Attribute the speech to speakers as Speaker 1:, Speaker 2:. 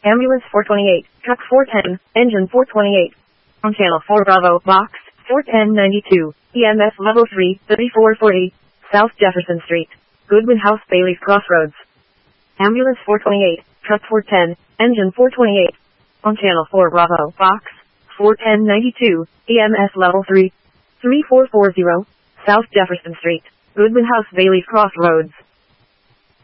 Speaker 1: Ambulance 428, Truck 410, Engine 428. On Channel 4 Bravo, Box 41092, EMS Level 3, 3440, South Jefferson Street, Goodwin House, Bailey's Crossroads. Ambulance 428, Truck 410, Engine 428. On Channel 4 Bravo, Box 41092, EMS Level 3, 3440, South Jefferson Street, Goodwin House, Bailey's Crossroads.